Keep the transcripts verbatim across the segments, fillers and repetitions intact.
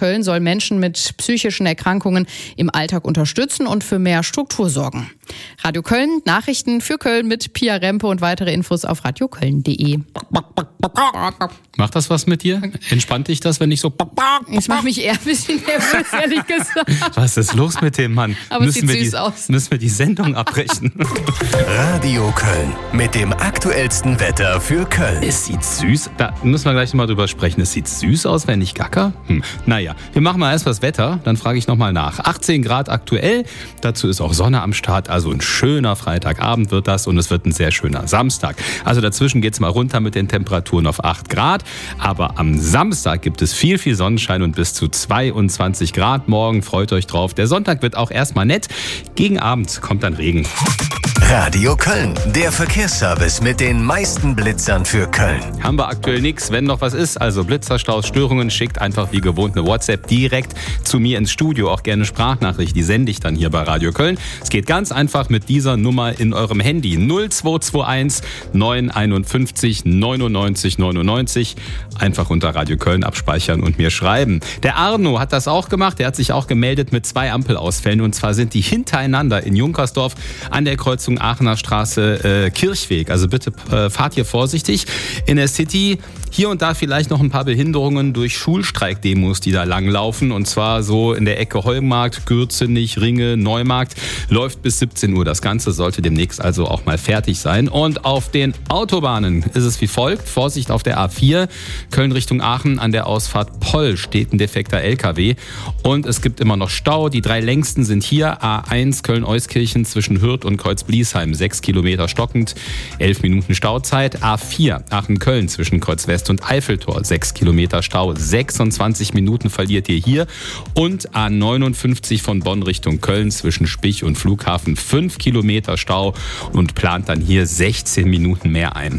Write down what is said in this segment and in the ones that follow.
Köln soll Menschen mit psychischen Erkrankungen im Alltag unterstützen und für mehr Struktur sorgen. Radio Köln, Nachrichten für Köln mit Pia Rempe und weitere Infos auf radioköln punkt de. Macht das was mit dir? Entspannt dich das, wenn ich so... Ich mache mich eher ein bisschen nervös, ehrlich gesagt. Was ist los mit dem Mann? Aber müssen es sieht wir süß die, aus. Müssen wir die Sendung abbrechen? Radio Köln mit dem aktuellsten Wetter für Köln. Es sieht süß... Da müssen wir gleich mal drüber sprechen. Es sieht süß aus, wenn ich gacker? Hm. Naja, wir machen mal erst das Wetter, dann frage ich nochmal nach. achtzehn Grad aktuell, dazu ist auch Sonne am Start. Also ein schöner Freitagabend wird das und es wird ein sehr schöner Samstag. Also dazwischen geht's mal runter mit den Temperaturen auf acht Grad. Aber am Samstag gibt es viel, viel Sonnenschein und bis zu zweiundzwanzig Grad morgen. Freut euch drauf. Der Sonntag wird auch erstmal nett. Gegen Abend kommt dann Regen. Radio Köln, der Verkehrsservice mit den meisten Blitzern für Köln. Haben wir aktuell nichts. Wenn noch was ist, also Blitzerstaus, Störungen, schickt einfach wie gewohnt eine WhatsApp direkt zu mir ins Studio. Auch gerne Sprachnachricht, die sende ich dann hier bei Radio Köln. Es geht ganz einfach mit dieser Nummer in eurem Handy. null zwei zwei eins neun fünf eins neunundneunzig neunundneunzig. Einfach unter Radio Köln abspeichern und mir schreiben. Der Arno hat das auch gemacht. Der hat sich auch gemeldet mit zwei Ampelausfällen. Und zwar sind die hintereinander in Junkersdorf an der Kreuzung Aachener Straße, äh, Kirchweg. Also bitte äh, fahrt hier vorsichtig. In der City hier und da vielleicht noch ein paar Behinderungen durch Schulstreikdemos, die da langlaufen. Und zwar so in der Ecke Holmmarkt, Gürzenich, Ringe, Neumarkt. Läuft bis siebzehn Uhr. Das Ganze sollte demnächst also auch mal fertig sein. Und auf den Autobahnen ist es wie folgt. Vorsicht auf der A vier. Köln Richtung Aachen an der Ausfahrt Poll steht ein defekter L K W. Und es gibt immer noch Stau. Die drei längsten sind hier. A eins Köln-Euskirchen zwischen Hürth und Kreuz-Bliesheim. Sechs Kilometer stockend. Elf Minuten Stauzeit. A vier Aachen-Köln zwischen Kreuz-West und Eiffeltor. Sechs Kilometer Stau. sechsundzwanzig Minuten verliert ihr hier. Und A neunundfünfzig von Bonn Richtung Köln zwischen Spich und Flughafen. Fünf Kilometer Stau und plant dann hier sechzehn Minuten mehr ein.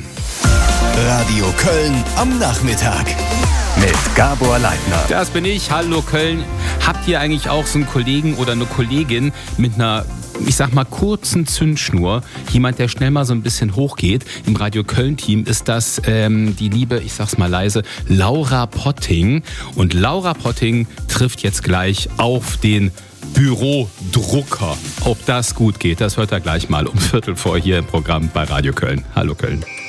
Radio Köln am Nachmittag mit Gabor Leitner. Das bin ich. Hallo Köln. Habt ihr eigentlich auch so einen Kollegen oder eine Kollegin mit einer, ich sag mal, kurzen Zündschnur? Jemand, der schnell mal so ein bisschen hochgeht. Im Radio Köln-Team ist das ähm, die liebe, ich sag's mal leise, Laura Potting. Und Laura Potting trifft jetzt gleich auf den Bürodrucker. Ob das gut geht, das hört er gleich mal um Viertel vor hier im Programm bei Radio Köln. Hallo Köln.